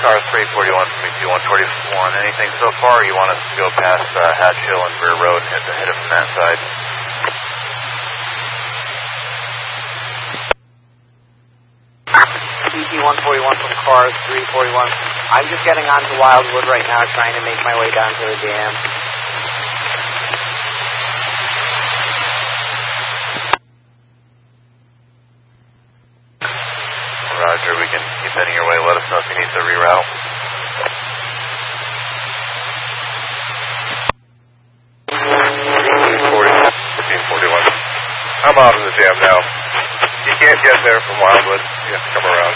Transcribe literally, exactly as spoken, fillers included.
Car three forty-one from E T one forty-one. Anything so far, or you want us to go past uh, Hatch Hill and Greer Road and hit, hit it from that side? E T one forty-one from Car three forty-one. I'm just getting onto Wildwood right now, trying to make my way down to the dam. Roger, we can keep heading your way. Let us know if you need to reroute. fifteen forty-one. I'm out of the jam now. You can't get there from Wildwood. You have to come around.